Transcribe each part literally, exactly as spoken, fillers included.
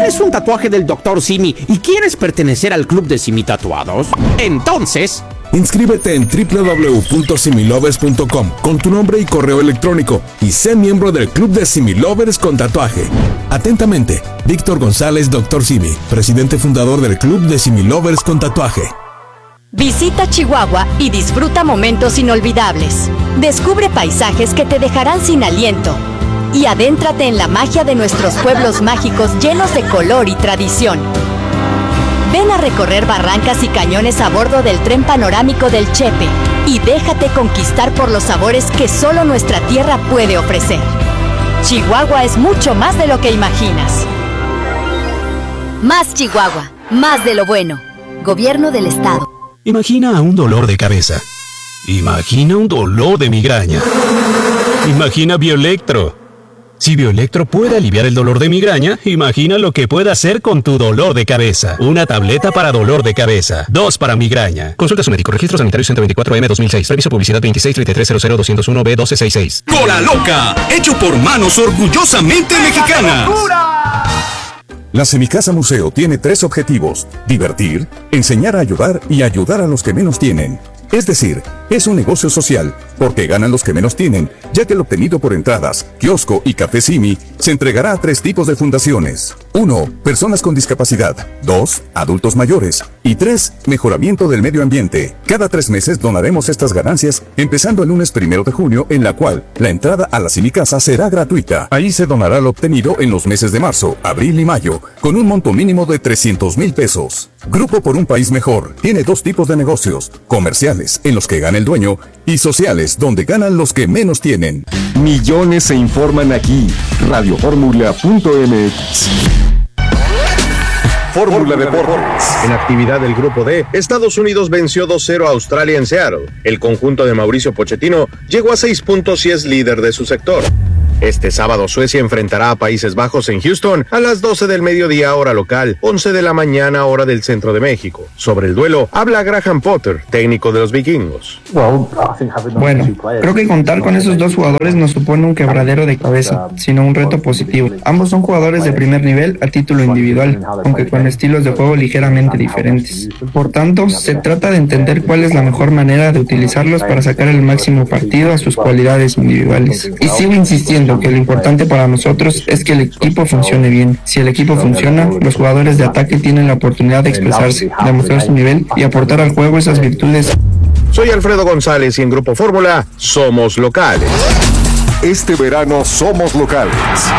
¿Tienes un tatuaje del doctor Simi y quieres pertenecer al club de Simi Tatuados? Entonces... inscríbete en doble u doble u doble u punto similovers punto com con tu nombre y correo electrónico y sé miembro del club de Similovers con tatuaje. Atentamente, Víctor González, doctor Simi, presidente fundador del club de Similovers con tatuaje. Visita Chihuahua y disfruta momentos inolvidables. Descubre paisajes que te dejarán sin aliento. Y adéntrate en la magia de nuestros pueblos mágicos llenos de color y tradición. Ven a recorrer barrancas y cañones a bordo del tren panorámico del Chepe y déjate conquistar por los sabores que solo nuestra tierra puede ofrecer. Chihuahua es mucho más de lo que imaginas. Más Chihuahua, más de lo bueno. Gobierno del Estado. Imagina un dolor de cabeza. Imagina un dolor de migraña. Imagina Bioelectro. Si Bioelectro puede aliviar el dolor de migraña, imagina lo que puede hacer con tu dolor de cabeza. Una tableta para dolor de cabeza. Dos para migraña. Consulta a su médico. Registro Sanitario ciento veinticuatro M dos mil seis. Reviso publicidad veintiséis treinta y tres cero cero dos cero uno B doce sesenta y seis. Cola Loca. Hecho por manos orgullosamente mexicanas. La Semicasa Museo tiene tres objetivos: divertir, enseñar a ayudar y ayudar a los que menos tienen. Es decir, es un negocio social, porque ganan los que menos tienen, ya que el obtenido por entradas, kiosco y café Simi se entregará a tres tipos de fundaciones. uno. Personas con discapacidad. dos. Adultos mayores. Y tres. Mejoramiento del medio ambiente. Cada tres meses donaremos estas ganancias, empezando el lunes primero de junio, en la cual la entrada a la Semicasa será gratuita. Ahí se donará lo obtenido en los meses de marzo, abril y mayo, con un monto mínimo de trescientos mil pesos. Grupo por un País Mejor tiene dos tipos de negocios: comerciales, en los que gana el dueño, y sociales, donde ganan los que menos tienen. Millones se informan aquí. radio fórmula punto m x. Fórmula Deportes. En actividad del Grupo D, Estados Unidos venció dos cero a Australia en Seattle. El conjunto de Mauricio Pochettino llegó a seis puntos y es líder de su sector. Este sábado Suecia enfrentará a Países Bajos en Houston a las doce del mediodía hora local, once de la mañana hora del centro de México. Sobre el duelo habla Graham Potter, técnico de los vikingos. Bueno, creo que contar con esos dos jugadores no supone un quebradero de cabeza, sino un reto positivo. Ambos son jugadores de primer nivel a título individual, aunque con estilos de juego ligeramente diferentes. Por tanto, se trata de entender cuál es la mejor manera de utilizarlos para sacar el máximo partido a sus cualidades individuales. Y sigo insistiendo que lo importante para nosotros es que el equipo funcione bien. Si el equipo funciona, los jugadores de ataque tienen la oportunidad de expresarse, demostrar su nivel y aportar al juego esas virtudes. Soy Alfredo González y en Grupo Fórmula somos locales. Este verano somos locales.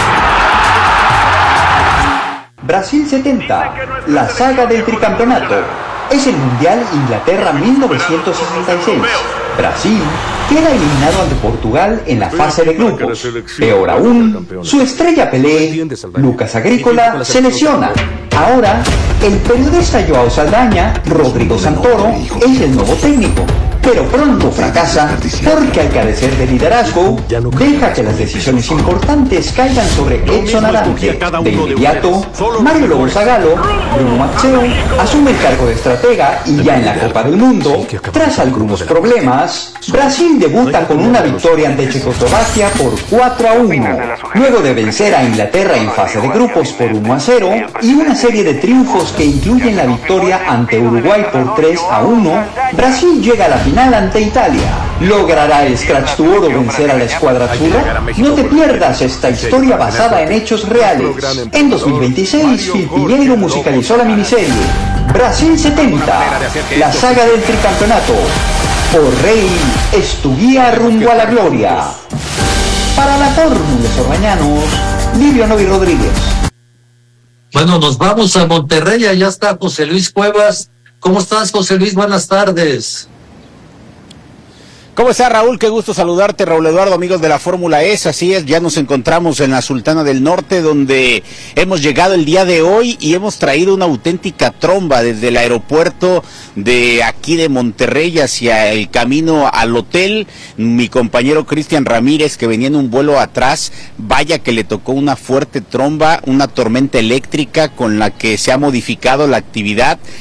Brasil setenta, la saga del tricampeonato. Es el Mundial Inglaterra mil novecientos sesenta y seis. Brasil queda eliminado ante Portugal en la fase de grupos. Peor aún, su estrella Pelé, Lucas Agrícola, se lesiona. Ahora, el periodista Joao Saldaña, Rodrigo Santoro, es el nuevo técnico. Pero pronto fracasa porque al carecer de liderazgo, deja que las decisiones importantes caigan sobre Edson Arantes. De inmediato, Mario Lobo Zagallo, Bruno Mazzeo, asume el cargo de estratega y ya en la Copa del Mundo, tras algunos problemas, Brasil debuta con una victoria ante Checoslovaquia por cuatro a uno, luego de vencer a Inglaterra en fase de grupos por uno a cero y una serie de triunfos que incluyen la victoria ante Uruguay por tres a uno, Brasil llega a la final ante Italia. ¿Logrará el Scratch tu Oro vencer a la escuadra azurra? No te pierdas esta historia basada en hechos reales. En dos mil veintiséis, Phil Pinheiro musicalizó la miniserie Brasil setenta, la saga del tricampeonato. Por Rey es tu guía rumbo a la gloria. Para la Fórmula Sorbañanos, Livio Novi Rodríguez. Bueno, nos vamos a Monterrey, allá está José Luis Cuevas. ¿Cómo estás, José Luis? Buenas tardes. ¿Cómo estás, Raúl? Qué gusto saludarte, Raúl Eduardo, amigos de la Fórmula E. Así es, ya nos encontramos en la Sultana del Norte, donde hemos llegado el día de hoy y hemos traído una auténtica tromba desde el aeropuerto de aquí de Monterrey hacia el camino al hotel. Mi compañero Cristian Ramírez, que venía en un vuelo atrás, vaya que le tocó una fuerte tromba, una tormenta eléctrica con la que se ha modificado la actividad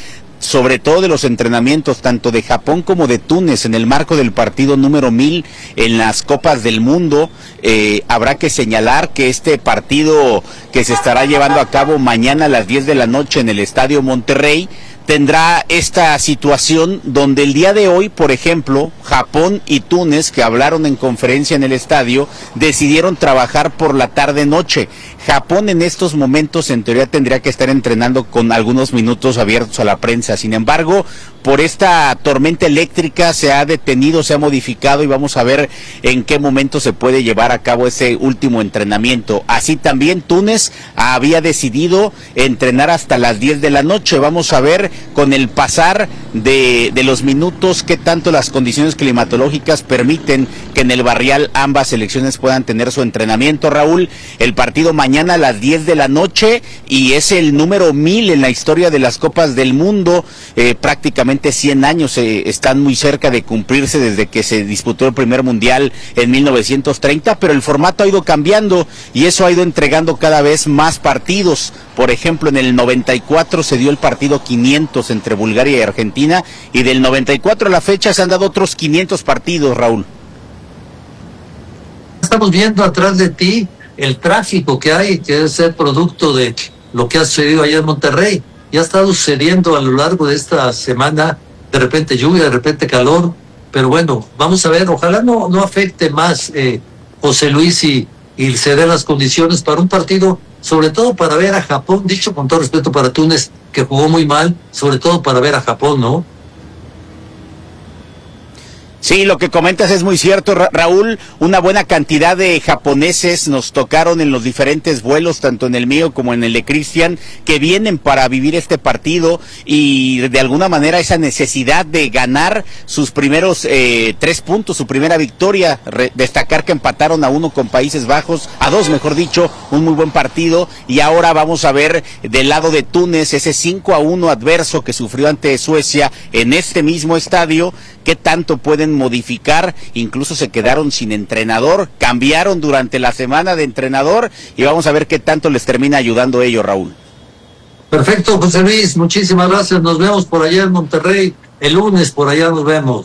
sobre todo de los entrenamientos tanto de Japón como de Túnez en el marco del partido número mil en las Copas del Mundo. Eh, habrá que señalar que este partido que se estará llevando a cabo mañana a las diez de la noche en el Estadio Monterrey tendrá esta situación donde el día de hoy, por ejemplo, Japón y Túnez, que hablaron en conferencia en el estadio, decidieron trabajar por la tarde-noche. Japón en estos momentos en teoría tendría que estar entrenando con algunos minutos abiertos a la prensa. Sin embargo, por esta tormenta eléctrica se ha detenido, se ha modificado y vamos a ver en qué momento se puede llevar a cabo ese último entrenamiento. Así también Túnez había decidido entrenar hasta las diez de la noche. Vamos a ver con el pasar de, de los minutos qué tanto las condiciones climatológicas permiten que en el barrial ambas selecciones puedan tener su entrenamiento. Raúl, el partido mañana a las diez de la noche y es el número mil en la historia de las Copas del Mundo. Eh, prácticamente cien años eh, están muy cerca de cumplirse desde que se disputó el primer mundial en mil novecientos treinta, pero el formato ha ido cambiando y eso ha ido entregando cada vez más partidos. Por ejemplo, en el noventa y cuatro se dio el partido quinientos entre Bulgaria y Argentina y del noventa y cuatro a la fecha se han dado otros quinientos partidos, Raúl. Estamos viendo atrás de ti el tráfico que hay, que es el producto de lo que ha sucedido allá en Monterrey. Ya ha estado sucediendo a lo largo de esta semana, de repente lluvia, de repente calor, pero bueno, vamos a ver, ojalá no, no afecte más eh, José Luis y, y se den las condiciones para un partido, sobre todo para ver a Japón, dicho con todo respeto para Túnez, que jugó muy mal, sobre todo para ver a Japón, ¿no? Sí, lo que comentas es muy cierto, Ra- Raúl. Una buena cantidad de japoneses nos tocaron en los diferentes vuelos, tanto en el mío como en el de Cristian, que vienen para vivir este partido y de alguna manera esa necesidad de ganar sus primeros eh, tres puntos, su primera victoria. Re- destacar que empataron a uno con Países Bajos, a dos mejor dicho, un muy buen partido. Y ahora vamos a ver del lado de Túnez ese cinco a uno adverso que sufrió ante Suecia en este mismo estadio, qué tanto pueden modificar. Incluso se quedaron sin entrenador, cambiaron durante la semana de entrenador y vamos a ver qué tanto les termina ayudando ello, Raúl. Perfecto, José Luis, muchísimas gracias, nos vemos por allá en Monterrey, el lunes por allá nos vemos.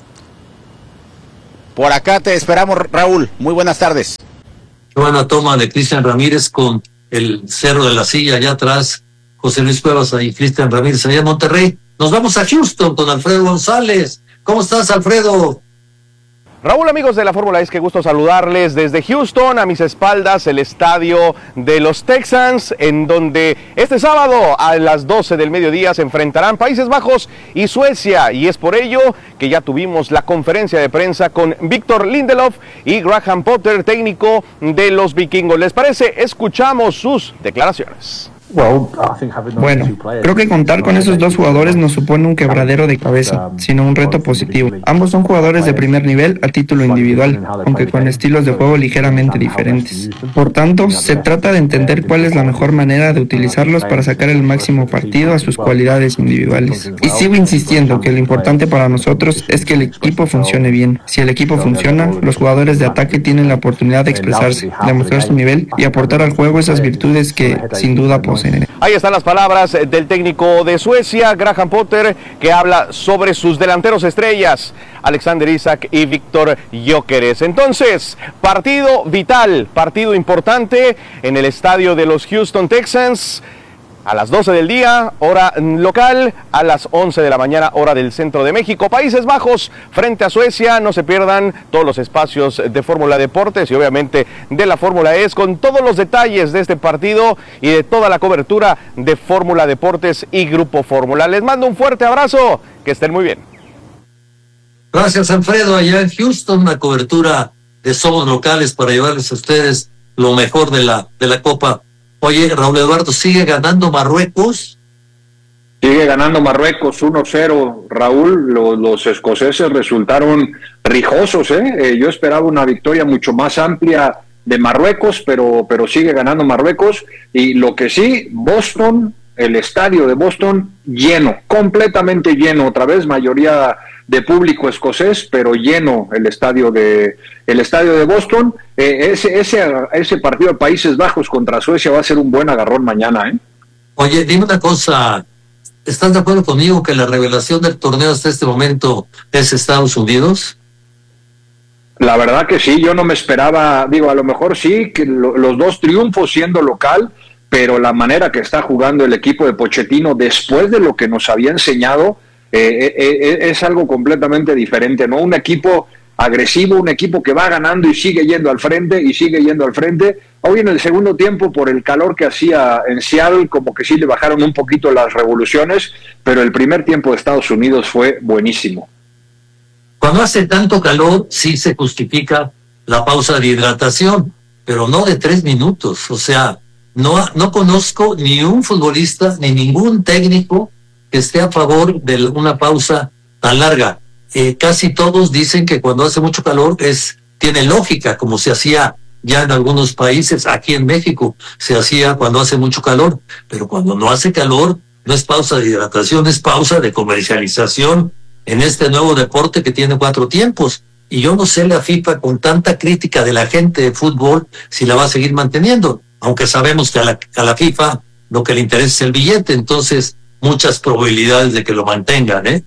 Por acá te esperamos, Raúl, muy buenas tardes. Qué buena toma de Cristian Ramírez con el Cerro de la Silla allá atrás, José Luis Cuevas y Cristian Ramírez allá en Monterrey. Nos vamos a Houston con Alfredo González. ¿Cómo estás, Alfredo? Raúl, amigos de la Fórmula, es que gusto saludarles desde Houston, a mis espaldas el estadio de los Texans, en donde este sábado a las doce del mediodía se enfrentarán Países Bajos y Suecia, y es por ello que ya tuvimos la conferencia de prensa con Victor Lindelof y Graham Potter, técnico de los vikingos. ¿Les parece? Escuchamos sus declaraciones. Bueno, creo que contar con esos dos jugadores no supone un quebradero de cabeza, sino un reto positivo. Ambos son jugadores de primer nivel a título individual, aunque con estilos de juego ligeramente diferentes. Por tanto, se trata de entender cuál es la mejor manera de utilizarlos para sacar el máximo partido a sus cualidades individuales. Y sigo insistiendo que lo importante para nosotros es que el equipo funcione bien. Si el equipo funciona, los jugadores de ataque tienen la oportunidad de expresarse, demostrar su nivel y aportar al juego esas virtudes que, sin duda, poseen. Ahí están las palabras del técnico de Suecia, Graham Potter, que habla sobre sus delanteros estrellas, Alexander Isak y Víctor Gyökeres. Entonces, partido vital, partido importante en el estadio de los Houston Texans. A las doce del día, hora local, a las once de la mañana, hora del centro de México. Países Bajos frente a Suecia. No se pierdan todos los espacios de Fórmula Deportes y obviamente de la Fórmula E con todos los detalles de este partido y de toda la cobertura de Fórmula Deportes y Grupo Fórmula. Les mando un fuerte abrazo, que estén muy bien. Gracias, Alfredo. Allá en Houston, una cobertura de Somos Locales para llevarles a ustedes lo mejor de la, de la Copa. Oye, Raúl Eduardo, ¿sigue ganando Marruecos? Sigue ganando Marruecos uno cero, Raúl. Los, los escoceses resultaron rijosos, ¿eh? ¿eh? Yo esperaba una victoria mucho más amplia de Marruecos, pero, pero sigue ganando Marruecos. Y lo que sí, Boston, el estadio de Boston, lleno, completamente lleno. Otra vez, mayoría de público escocés, pero lleno el estadio de el estadio de Boston. Eh, ese, ese, ese partido de Países Bajos contra Suecia va a ser un buen agarrón mañana, ¿eh? Oye, dime una cosa, ¿estás de acuerdo conmigo que la revelación del torneo hasta este momento es Estados Unidos? La verdad que sí, yo no me esperaba, digo, a lo mejor sí, que lo, los dos triunfos siendo local, pero la manera que está jugando el equipo de Pochettino después de lo que nos había enseñado eh, eh, es algo completamente diferente, ¿no? Un equipo agresivo, un equipo que va ganando y sigue yendo al frente y sigue yendo al frente. Hoy en el segundo tiempo, por el calor que hacía en Seattle, como que sí le bajaron un poquito las revoluciones, pero el primer tiempo de Estados Unidos fue buenísimo. Cuando hace tanto calor, sí se justifica la pausa de hidratación, pero no de tres minutos. O sea, no, no conozco ni un futbolista ni ningún técnico que esté a favor de una pausa tan larga. Eh, casi todos dicen que cuando hace mucho calor es tiene lógica, como se hacía ya en algunos países. Aquí en México se hacía cuando hace mucho calor, pero cuando no hace calor no es pausa de hidratación, es pausa de comercialización en este nuevo deporte que tiene cuatro tiempos. Y yo no sé la FIFA, con tanta crítica de la gente de fútbol, si la va a seguir manteniendo, aunque sabemos que a la, a la FIFA lo que le interesa es el billete, entonces muchas probabilidades de que lo mantengan, ¿eh?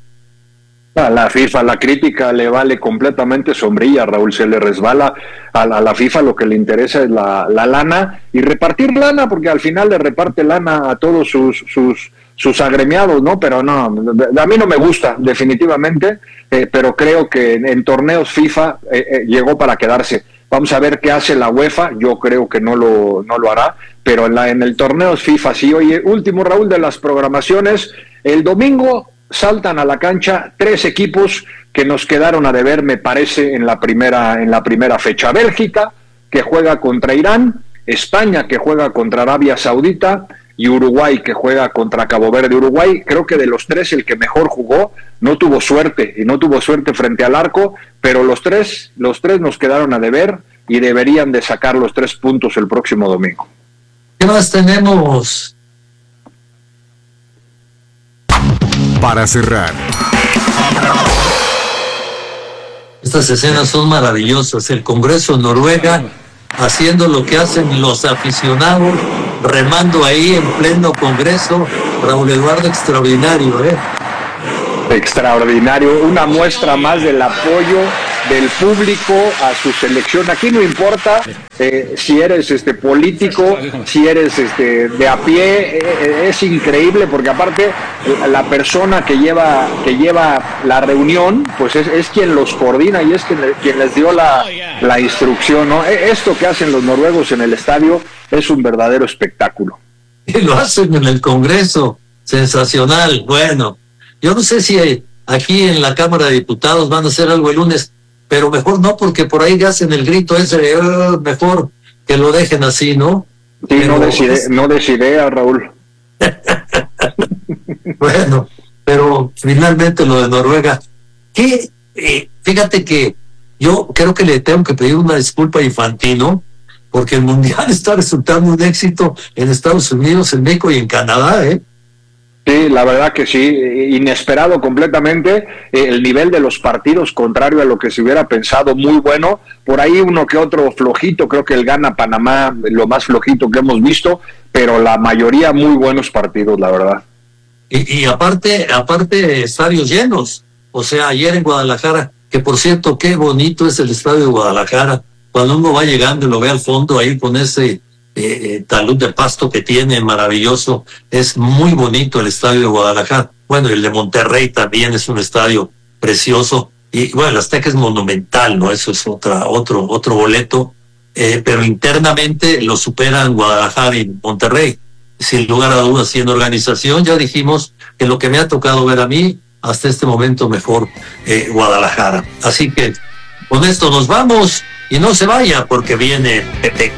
A la FIFA la crítica le vale completamente sombrilla, Raúl, se le resbala a la, a la FIFA, lo que le interesa es la, la lana y repartir lana, porque al final le reparte lana a todos sus sus sus agremiados, ¿no? Pero no, a mí no me gusta, definitivamente, eh, pero creo que en, en torneos FIFA eh, eh, llegó para quedarse. Vamos a ver qué hace la UEFA, yo creo que no lo no lo hará, pero en, la, en el torneos FIFA sí. Oye, último, Raúl, de las programaciones, el domingo saltan a la cancha tres equipos que nos quedaron a deber, me parece, en la primera en la primera fecha. Bélgica, que juega contra Irán, España, que juega contra Arabia Saudita, y Uruguay, que juega contra Cabo Verde. Uruguay, creo que de los tres el que mejor jugó, no tuvo suerte, y no tuvo suerte frente al arco, pero los tres, los tres nos quedaron a deber y deberían de sacar los tres puntos el próximo domingo. ¿Qué más tenemos? Para cerrar, estas escenas son maravillosas. El Congreso de Noruega haciendo lo que hacen los aficionados, remando ahí en pleno Congreso. Raúl Eduardo, extraordinario, ¿eh? Extraordinario, una muestra más del apoyo del público a su selección. Aquí no importa eh, si eres este político, si eres este de a pie, eh, es increíble, porque aparte la persona que lleva que lleva la reunión, pues es, es quien los coordina y es quien, quien les dio la, la instrucción, ¿no? Esto que hacen los noruegos en el estadio es un verdadero espectáculo. Y lo hacen en el Congreso, sensacional. Bueno, yo no sé si aquí en la Cámara de Diputados van a hacer algo el lunes, pero mejor no, porque por ahí hacen el grito ese de uh, mejor que lo dejen así, ¿no? Sí, pero, no decide, es... no decidea, Raúl. Bueno, pero finalmente lo de Noruega, que eh, fíjate que yo creo que le tengo que pedir una disculpa a Infantino, porque el Mundial está resultando un éxito en Estados Unidos, en México y en Canadá, ¿eh? Sí, la verdad que sí, inesperado completamente, eh, el nivel de los partidos contrario a lo que se hubiera pensado, muy bueno, por ahí uno que otro flojito, creo que el gana Panamá, lo más flojito que hemos visto, pero la mayoría muy buenos partidos, la verdad. Y, y aparte, aparte estadios llenos, o sea, ayer en Guadalajara, que por cierto, qué bonito es el estadio de Guadalajara, cuando uno va llegando y lo ve al fondo ahí con ese Eh, talud de pasto que tiene, maravilloso, es muy bonito el estadio de Guadalajara. Bueno, y el de Monterrey también es un estadio precioso, y bueno, el Azteca es monumental, ¿no? Eso es otra, otro, otro boleto, eh, pero internamente lo superan Guadalajara y Monterrey, sin lugar a dudas. Y en organización ya dijimos que lo que me ha tocado ver a mí, hasta este momento mejor eh, Guadalajara. Así que con esto nos vamos, y no se vaya porque viene Pepe.